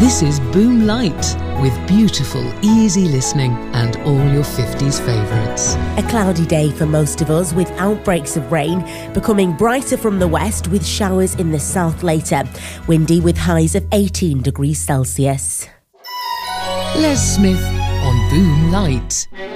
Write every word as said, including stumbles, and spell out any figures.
This is Boom Light, with beautiful, easy listening and all your fifties favourites. A cloudy day for most of us, with outbreaks of rain, becoming brighter from the west with showers in the south later. Windy with highs of eighteen degrees Celsius. Les Smith on Boom Light.